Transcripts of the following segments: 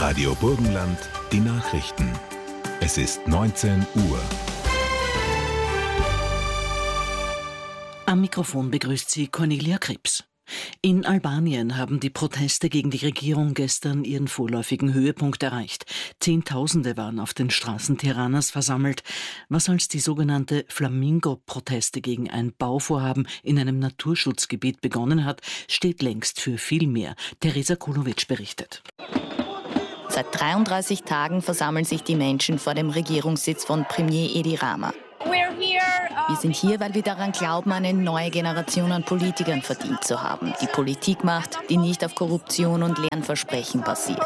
Radio Burgenland, die Nachrichten. Es ist 19 Uhr. Am Mikrofon begrüßt sie Cornelia Krebs. In Albanien haben die Proteste gegen die Regierung gestern ihren vorläufigen Höhepunkt erreicht. Zehntausende waren auf den Straßen Tiranas versammelt, was als die sogenannte Flamingo-Proteste gegen ein Bauvorhaben in einem Naturschutzgebiet begonnen hat, steht längst für viel mehr. Teresa Kulovic berichtet. Seit 33 Tagen versammeln sich die Menschen vor dem Regierungssitz von Premier Edi Rama. Wir sind hier, weil wir daran glauben, eine neue Generation an Politikern verdient zu haben, die Politik macht, die nicht auf Korruption und leeren Versprechen basiert.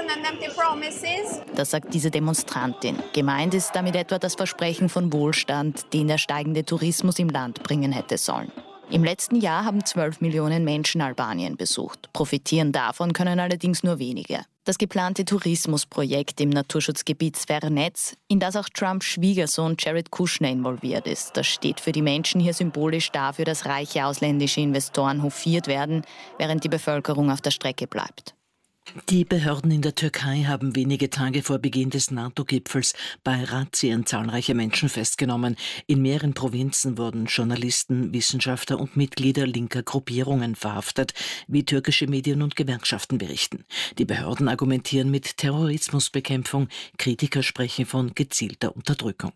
Das sagt diese Demonstrantin. Gemeint ist damit etwa das Versprechen von Wohlstand, den der steigende Tourismus im Land bringen hätte sollen. Im letzten Jahr haben 12 Millionen Menschen Albanien besucht. Profitieren davon können allerdings nur wenige. Das geplante Tourismusprojekt im Naturschutzgebiet Zvernetz, in das auch Trumps Schwiegersohn Jared Kushner involviert ist, das steht für die Menschen hier symbolisch dafür, dass reiche ausländische Investoren hofiert werden, während die Bevölkerung auf der Strecke bleibt. Die Behörden in der Türkei haben wenige Tage vor Beginn des NATO-Gipfels bei Razzien zahlreiche Menschen festgenommen. In mehreren Provinzen wurden Journalisten, Wissenschaftler und Mitglieder linker Gruppierungen verhaftet, wie türkische Medien und Gewerkschaften berichten. Die Behörden argumentieren mit Terrorismusbekämpfung, Kritiker sprechen von gezielter Unterdrückung.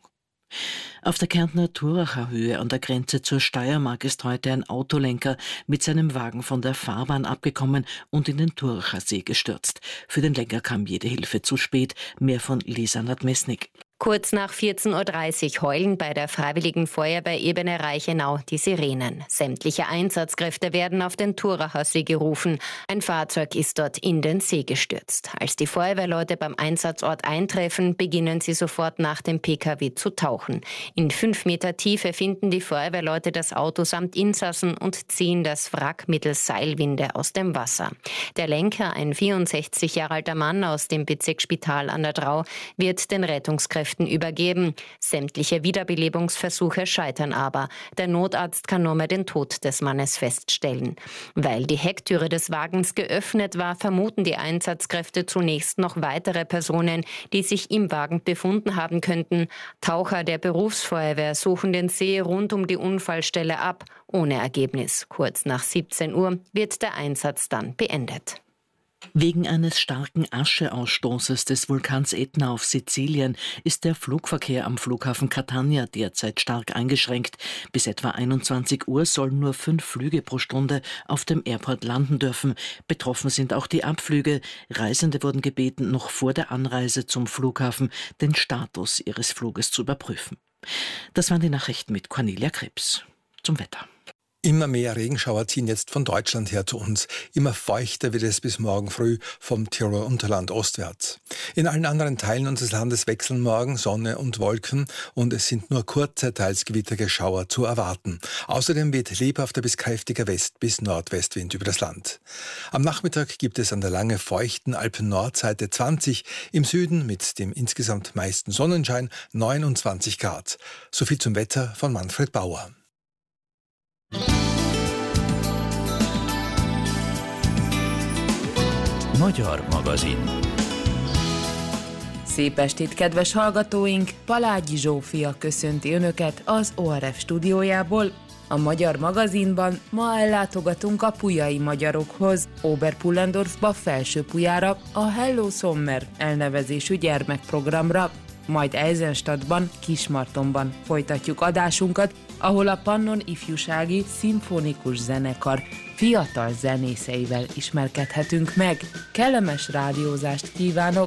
Auf der Kärntner Thuracher Höhe an der Grenze zur Steiermark ist heute ein Autolenker mit seinem Wagen von der Fahrbahn abgekommen und in den Thuracher See gestürzt. Für den Lenker kam jede Hilfe zu spät. Mehr von Lisa Nadmesnik. Kurz nach 14.30 Uhr heulen bei der Freiwilligen Feuerwehr Ebene Reichenau die Sirenen. Sämtliche Einsatzkräfte werden auf den Thuracher See gerufen. Ein Fahrzeug ist dort in den See gestürzt. Als die Feuerwehrleute beim Einsatzort eintreffen, beginnen sie sofort nach dem PKW zu tauchen. In 5 Meter Tiefe finden die Feuerwehrleute das Auto samt Insassen und ziehen das Wrack mittels Seilwinde aus dem Wasser. Der Lenker, ein 64 Jahre alter Mann aus dem Bezirksspital an der Drau, wird den Rettungskräften übergeben. Sämtliche Wiederbelebungsversuche scheitern aber. Der Notarzt kann nur mehr den Tod des Mannes feststellen. Weil die Hecktüre des Wagens geöffnet war, vermuten die Einsatzkräfte zunächst noch weitere Personen, die sich im Wagen befunden haben könnten. Taucher der Berufsfeuerwehr suchen den See rund um die Unfallstelle ab, ohne Ergebnis. Kurz nach 17 Uhr wird der Einsatz dann beendet. Wegen eines starken Ascheausstoßes des Vulkans Ätna auf Sizilien ist der Flugverkehr am Flughafen Catania derzeit stark eingeschränkt. Bis etwa 21 Uhr sollen nur 5 Flüge pro Stunde auf dem Airport landen dürfen. Betroffen sind auch die Abflüge. Reisende wurden gebeten, noch vor der Anreise zum Flughafen den Status ihres Fluges zu überprüfen. Das waren die Nachrichten mit Cornelia Krebs. Zum Wetter. Immer mehr Regenschauer ziehen jetzt von Deutschland her zu uns. Immer feuchter wird es bis morgen früh vom Tiroler Unterland ostwärts. In allen anderen Teilen unseres Landes wechseln morgen Sonne und Wolken und es sind nur kurze, teils gewittrige Schauer zu erwarten. Außerdem weht lebhafter bis kräftiger West- bis Nordwestwind über das Land. Am Nachmittag gibt es an der lange feuchten Alpen-Nordseite 20, im Süden mit dem insgesamt meisten Sonnenschein 29 Grad. So viel zum Wetter von Manfred Bauer. Magyar magazin. Szép estét, kedves hallgatóink! Palágyi Zsófia köszönti Önöket az ORF stúdiójából. A Magyar Magazinban ma ellátogatunk a pujai magyarokhoz, Oberpullendorfba, Felsőpujára, a Hello Sommer elnevezésű gyermekprogramra, majd Eisenstadtban, Kismartonban folytatjuk adásunkat, ahol a Pannon Ifjúsági Szimfonikus Zenekar fiatal zenészeivel ismerkedhetünk meg. Kellemes rádiózást kívánok!